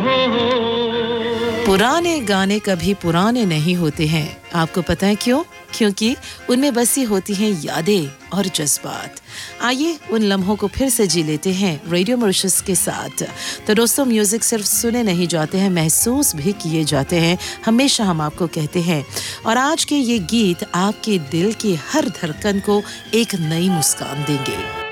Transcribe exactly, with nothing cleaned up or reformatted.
पुराने गाने कभी पुराने नहीं होते हैं। आपको पता है क्यों? क्योंकि उनमें बसी होती हैं यादें और जज्बात। आइए उन लम्हों को फिर से जी लेते हैं रेडियो मॉरिशस के साथ। तो दोस्तों, म्यूजिक सिर्फ सुने नहीं जाते हैं, महसूस भी किए जाते हैं, हमेशा हम आपको कहते हैं। और आज के ये गीत आपके दिल की हर धड़कन को एक नई मुस्कान देंगे।